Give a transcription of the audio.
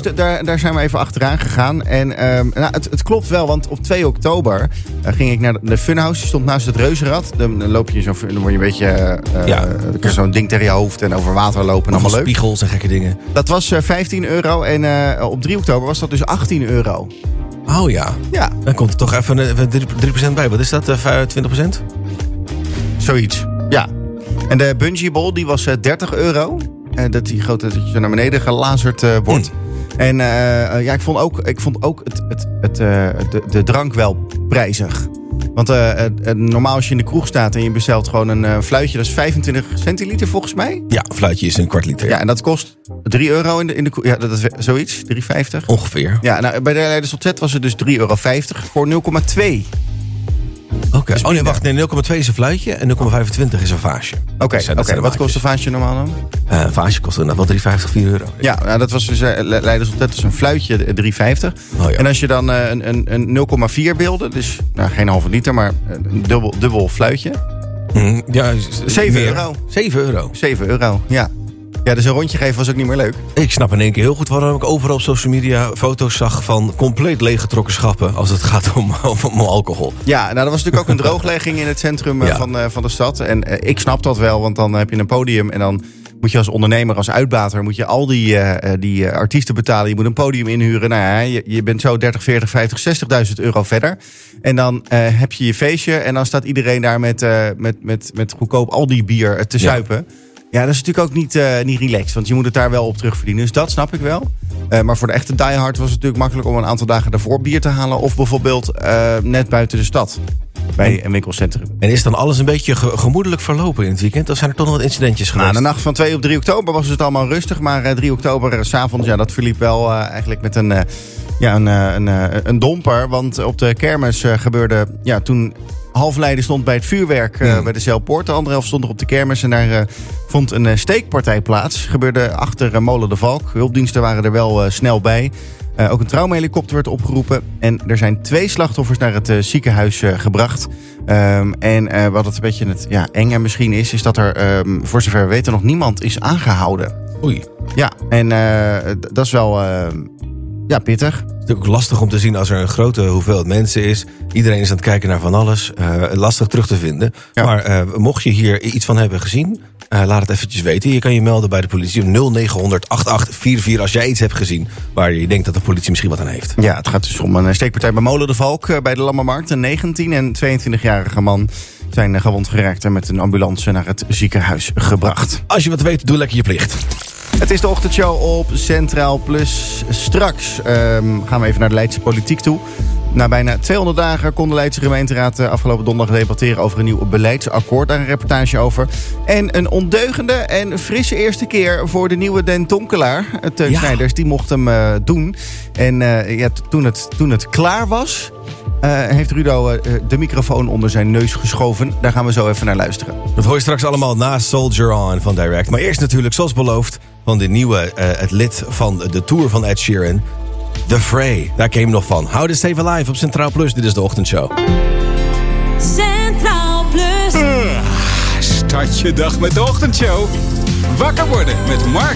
daar zijn we even achteraan gegaan. En het klopt wel, want op 2 oktober ging ik naar de Funhouse. Die stond naast het Reuzenrad. Dan loop je dan word je een beetje zo'n ding tegen je hoofd en over water lopen. En allemaal leuk. Spiegels en gekke dingen. Dat was €15. En op 3 oktober was dat dus €18. Oh ja. Ja. Dan komt er toch even 3% bij. Wat is dat? 20%? Zoiets, ja. En de bungee ball, die was €30. Dat die grote dat je naar beneden gelazerd wordt. En ik vond ook de drank wel prijzig. Want normaal als je in de kroeg staat en je bestelt gewoon een fluitje, dat is 25 centiliter volgens mij. Ja, een fluitje is een kwart liter. Ja, en dat kost €3 in de kroeg. Ja, dat is zoiets, 3,50. Ongeveer. Ja, nou, bij de Leiders tot Z was het dus €3,50 voor 0,2. Oké. Oh nee, wacht. Nee, 0,2 is een fluitje en 0,25 is een vaasje. Oké. Wat kost een vaasje normaal dan? Een vaasje kost inderdaad wel €3,50, €4. Ja, nou, dat was dus Leiders tot Z, dus een fluitje $3,50. Oh, ja. En als je dan een 0,4 wilde, dus geen halve liter, maar een dubbel fluitje. Ja, €7. €7, ja. Ja, dus een rondje geven was ook niet meer leuk. Ik snap in één keer heel goed waarom ik overal op social media foto's zag van compleet leeggetrokken schappen als het gaat om alcohol. Ja, nou, er was natuurlijk ook een drooglegging in het centrum van de stad. En ik snap dat wel, want dan heb je een podium en dan moet je als ondernemer, als uitbater, moet je al die artiesten betalen. Je moet een podium inhuren. Nou ja, je bent zo 30, 40, 50, €60.000 verder. En dan heb je je feestje en dan staat iedereen daar met goedkoop Aldi bier te zuipen. Ja, dat is natuurlijk ook niet relaxed, want je moet het daar wel op terugverdienen. Dus dat snap ik wel. Maar voor de echte diehard was het natuurlijk makkelijk om een aantal dagen daarvoor bier te halen. Of bijvoorbeeld net buiten de stad, bij een winkelcentrum. En is dan alles een beetje gemoedelijk verlopen in het weekend? Of zijn er toch nog wat incidentjes geweest? Nou, de nacht van 2 op 3 oktober was het allemaal rustig. Maar 3 oktober 's avonds, dat verliep wel eigenlijk met een domper. Want op de kermis gebeurde toen half Leiden stond bij het vuurwerk bij de Zeilpoort. De andere helft stond er op de kermis en daar vond een steekpartij plaats. Gebeurde achter Molen de Valk. Hulpdiensten waren er wel snel bij. Ook een traumahelikopter werd opgeroepen. En er zijn 2 slachtoffers naar het ziekenhuis gebracht. En wat het een beetje het enge misschien is dat er voor zover we weten nog niemand is aangehouden. Oei. Ja, en dat is wel pittig. Het is natuurlijk ook lastig om te zien als er een grote hoeveelheid mensen is. Iedereen is aan het kijken naar van alles. Lastig terug te vinden. Ja. Maar mocht je hier iets van hebben gezien, laat het eventjes weten. Je kan je melden bij de politie op 0900 8844 als jij iets hebt gezien waar je denkt dat de politie misschien wat aan heeft. Ja, het gaat dus om een steekpartij bij Molen de Valk bij de Lammermarkt. Een 19- en 22-jarige man zijn gewond geraakt en met een ambulance naar het ziekenhuis gebracht. Als je wat weet, doe lekker je plicht. Het is de ochtendshow op Centraal Plus. Straks gaan we even naar de Leidse politiek toe. Na bijna 200 dagen kon de Leidse gemeenteraad afgelopen donderdag debatteren over een nieuw beleidsakkoord. Daar een reportage over. En een ondeugende en frisse eerste keer voor de nieuwe Den Tonkelaar. Teun Snijders, die mocht hem doen. En toen het klaar was, heeft Rudo de microfoon onder zijn neus geschoven. Daar gaan we zo even naar luisteren. Dat hoor je straks allemaal na Soldier On van Direct. Maar eerst natuurlijk, zoals beloofd, van de nieuwe, het lid van de tour van Ed Sheeran, The Fray. Daar came nog van. How to Save a Life op Centraal Plus. Dit is de ochtendshow. Centraal Plus. Start je dag met de ochtendshow. Wakker worden met Mark